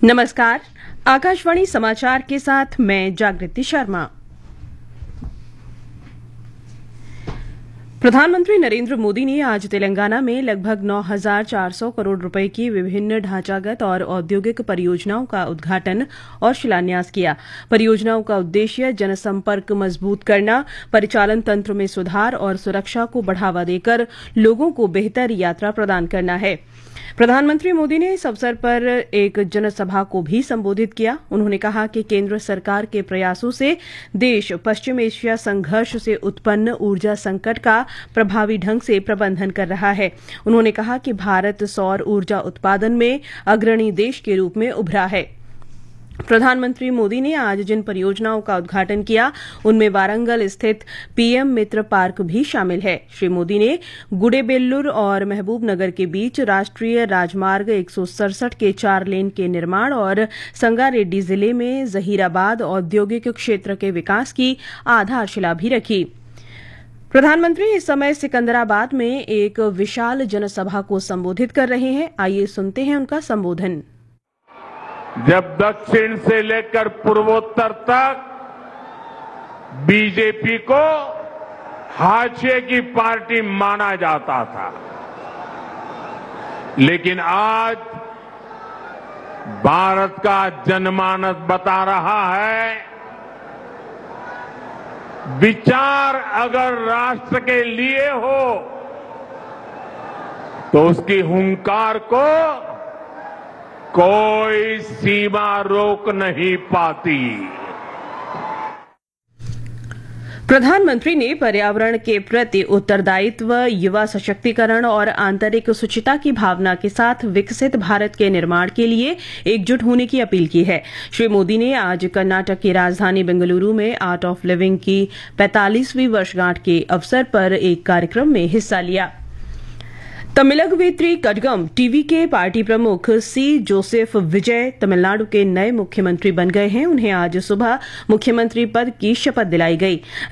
नमस्कार। आकाशवाणी समाचार के साथ मैं जागृति शर्मा। प्रधानमंत्री नरेंद्र मोदी ने आज तेलंगाना में लगभग 9,400 करोड़ रुपए की विभिन्न ढांचागत और औद्योगिक परियोजनाओं का उद्घाटन और शिलान्यास किया। परियोजनाओं का उद्देश्य जनसंपर्क मजबूत करना, परिचालन तंत्र में सुधार और सुरक्षा को बढ़ावा देकर लोगों को बेहतर यात्रा प्रदान करना है। प्रधानमंत्री मोदी ने इस अवसर पर एक जनसभा को भी संबोधित किया। उन्होंने कहा कि केंद्र सरकार के प्रयासों से देश पश्चिम एशिया संघर्ष से उत्पन्न ऊर्जा संकट का प्रभावी ढंग से प्रबंधन कर रहा है। उन्होंने कहा कि भारत सौर ऊर्जा उत्पादन में अग्रणी देश के रूप में उभरा है। प्रधानमंत्री मोदी ने आज जिन परियोजनाओं का उद्घाटन किया उनमें वारंगल स्थित पीएम मित्र पार्क भी शामिल है। श्री मोदी ने गुडेबेल्लूर और महबूब नगर के बीच राष्ट्रीय राजमार्ग 167 के 4 लेन के निर्माण और संगारेड्डी जिले में जहीराबाद औद्योगिक क्षेत्र के विकास की आधारशिला भी रखी। प्रधानमंत्री इस समय सिकंदराबाद में एक विशाल जनसभा को संबोधित कर रहे हैं। आइए सुनते हैं उनका संबोधन। जब दक्षिण से लेकर पूर्वोत्तर तक बीजेपी को हाशिए की पार्टी माना जाता था, लेकिन आज भारत का जनमानस बता रहा है, विचार अगर राष्ट्र के लिए हो तो उसकी हुंकार को कोई सीमा रोक नहीं पाती। प्रधानमंत्री ने पर्यावरण के प्रति उत्तरदायित्व, युवा सशक्तिकरण और आंतरिक शुचिता की भावना के साथ विकसित भारत के निर्माण के लिए एकजुट होने की अपील की है। श्री मोदी ने आज कर्नाटक की राजधानी बेंगलुरु में आर्ट ऑफ लिविंग की 45वीं वर्षगांठ के अवसर पर एक कार्यक्रम में हिस्सा लिया। तमिलगवेत्री कड़गम टीवी के पार्टी प्रमुख सी जोसेफ विजय तमिलनाडु के नए मुख्यमंत्री बन गए हैं। उन्हें आज सुबह मुख्यमंत्री पद की शपथ दिलाई गई।